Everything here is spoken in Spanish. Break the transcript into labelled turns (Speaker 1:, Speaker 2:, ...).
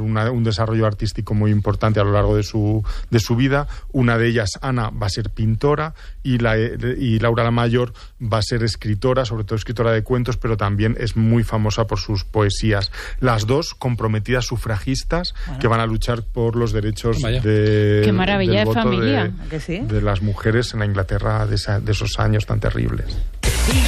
Speaker 1: un desarrollo artístico muy importante a lo largo de su vida. Una de ellas, Ana, va a ser pintora y Laura la mayor va a ser escritora, sobre todo escritora de cuentos, pero también es muy famosa por sus poesías. Las dos comprometidas sufragistas que van a luchar por los derechos
Speaker 2: Qué maravilla
Speaker 1: del
Speaker 2: de
Speaker 1: voto
Speaker 2: familia.
Speaker 1: de las mujeres en la Inglaterra de esos años tan terribles.